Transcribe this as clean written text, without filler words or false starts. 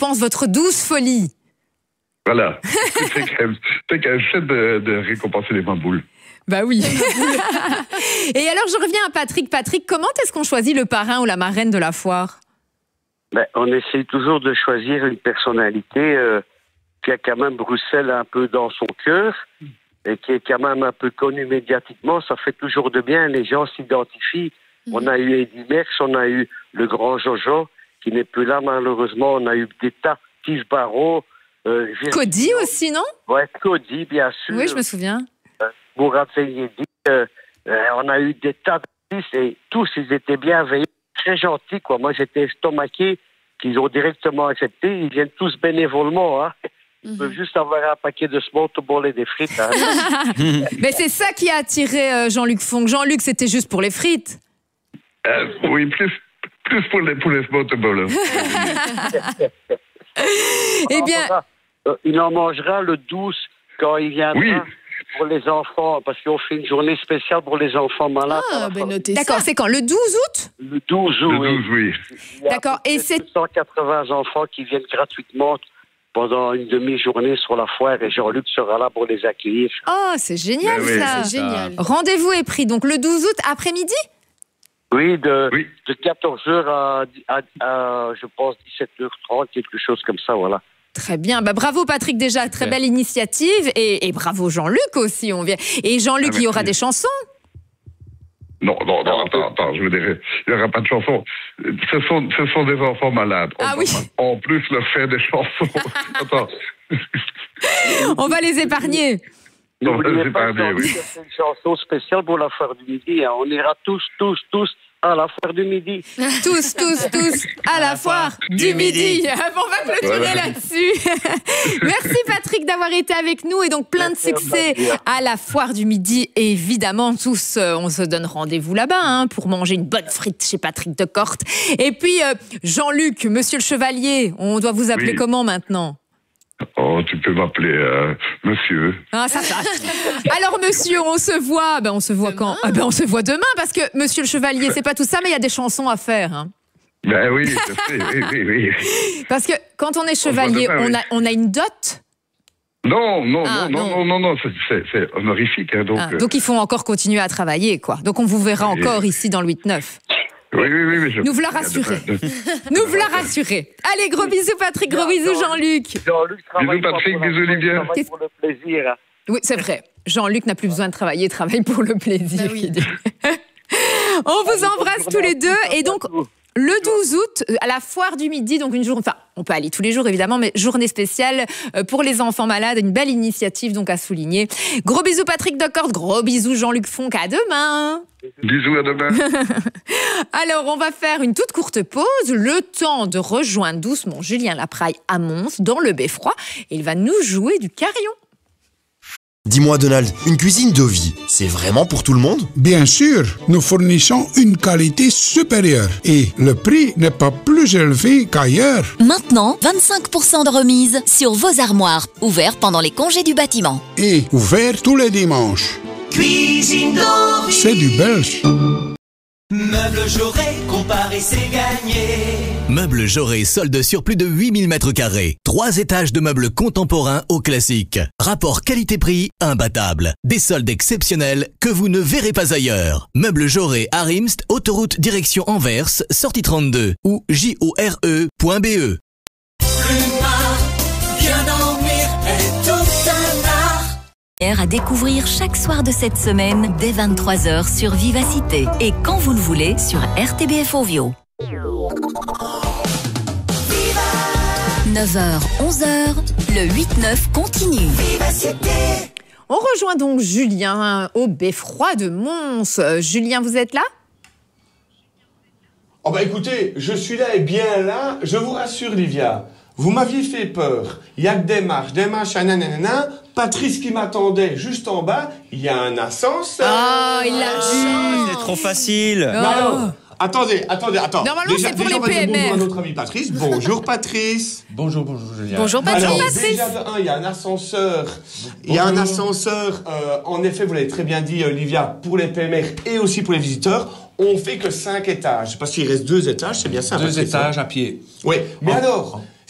pense votre douce folie. Voilà. C'est quand même chouette de récompenser les mamboules. Bah oui. Et alors, je reviens à Patrick. Patrick, comment est-ce qu'on choisit le parrain ou la marraine de la foire? On essaye toujours de choisir une personnalité qui a quand même Bruxelles un peu dans son cœur et qui est quand même un peu connue médiatiquement. Ça fait toujours de bien, les gens s'identifient. On a eu Eddy Merckx, on a eu le grand Jojo, qui n'est plus là malheureusement. On a eu des tas, Steve Barrault. Cody aussi, non? Ouais, Cody, bien sûr. Oui, je me souviens. Mourad Seyedi, on a eu des tas d'artistes et tous, ils étaient bienveillants, très gentils, quoi. Moi, j'étais estomaqué qu'ils ont directement accepté. Ils viennent tous bénévolement, hein. Ils peuvent juste avoir un paquet de small et des frites, hein. Mais c'est ça qui a attiré Jean-Luc Fonck. Jean-Luc, c'était juste pour les frites. Oui, plus pour les small. Eh bien... il en mangera le 12 quand il viendra. Oui. Pour les enfants, parce qu'on fait une journée spéciale pour les enfants malades. Notez ça. D'accord, c'est quand? Le 12 août? Le 12 août, Le 12, oui. Il y a D'accord, et c'est... 180 enfants qui viennent gratuitement pendant une demi-journée sur la foire et Jean-Luc sera là pour les accueillir. Oh, c'est génial, Mais oui, ça. C'est génial. Rendez-vous est pris, donc le 12 août après-midi? Oui, de Oui. 14h à, je pense, 17h30, quelque chose comme ça, voilà. Très bien, bah bravo Patrick déjà, très belle initiative et bravo Jean-Luc aussi. Et Jean-Luc, il y aura des chansons? Non, attends, je veux dire, il n'y aura pas de chansons. Ce sont des enfants malades. Ah oui. En plus, leur faire des chansons. Attends. On va les épargner. Non, N'oubliez c'est pas, pas Jean-Luc, c'est une chanson spéciale pour la foire du midi, hein. On ira tous à la foire du midi. Tous à la foire du midi. On va clôturer là-dessus. Merci Patrick d'avoir été avec nous et donc plein de succès à la foire du midi. Et évidemment, tous, on se donne rendez-vous là-bas pour manger une bonne frite chez Patrick Decorte. Et puis, Jean-Luc, monsieur le chevalier, on doit vous appeler comment maintenant? Oh, tu peux m'appeler monsieur. Ah, ça passe. Alors, monsieur, on se voit. On se voit quand? On se voit demain parce que, monsieur le chevalier, c'est pas tout ça, mais il y a des chansons à faire. Hein. Ben oui, je sais, oui. Parce que quand on est chevalier, on a une dot? Non, c'est honorifique. Hein, donc, il faut encore continuer à travailler, quoi. Donc, on vous verra encore ici dans le 8-9. Oui. Nous vous la rassurer. Nous vous la rassurer. Allez, gros bisous Patrick, gros bisous Jean-Luc. Jean-Luc travaille Bisous Patrick, pas pour bisous Olivia. travaille pour le plaisir. Oui, c'est vrai. Jean-Luc n'a plus besoin de travailler, il travaille pour le plaisir. Oui. On vous embrasse tous les deux. Et donc, le 12 août, à la foire du midi, donc une journée, enfin, on peut aller tous les jours évidemment, mais journée spéciale pour les enfants malades, une belle initiative donc à souligner. Gros bisous Patrick Decorte, gros bisous Jean-Luc Fonck, à demain. Bisous, à demain. Alors, on va faire une toute courte pause, le temps de rejoindre doucement Julien Lapraille à Mons, dans le Beffroi. Il va nous jouer du carillon. Dis-moi Donald, une cuisine de vie, c'est vraiment pour tout le monde? Bien sûr, nous fournissons une qualité supérieure et le prix n'est pas plus élevé qu'ailleurs. Maintenant, 25% de remise sur vos armoires, ouverts pendant les congés du bâtiment. Et ouvert tous les dimanches. Cuisine de vie. C'est du belge. Meubles Jaurès, comparer c'est gagné. Meubles Jaurès solde sur plus de 8000 mètres carrés. 3 étages de meubles contemporains au classique. Rapport qualité-prix imbattable. Des soldes exceptionnels que vous ne verrez pas ailleurs. Meubles Jaurès à Rimst, autoroute direction Anvers, sortie 32 ou jore.be. Bien dormir est tout un art. À découvrir chaque soir de cette semaine dès 23h sur Vivacité et quand vous le voulez sur RTBF Ovio. 9h, 11h, le 8-9 continue. Vivacité. On rejoint donc Julien au Beffroi de Mons. Julien, vous êtes là? Oh bah écoutez, je suis là et bien là, je vous rassure Livia. Vous m'aviez fait peur. Il y a que des marches, nanana. Patrice qui m'attendait juste en bas. Il y a un ascenseur. Ah, il l'a vu. C'est trop facile. Alors, attendez. Normalement, c'est pour les on va dire PMR. bonjour à notre ami Patrice. Bonjour Patrice. Bonjour Julien. Bonjour Patrice. Alors, déjà de 1, il y a un ascenseur. Il y a un ascenseur, en effet, vous l'avez très bien dit, Olivia, pour les PMR et aussi pour les visiteurs. On fait que 5 étages. Parce qu'il reste 2 étages, c'est bien ça. 2 Patrice, étages à pied. Oui, mais alors,